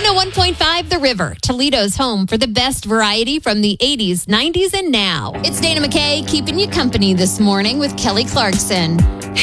101.5 The River, Toledo's home for the best variety from the 80s, 90s, and now. It's Dana McKay keeping you company this morning with Kelly Clarkson.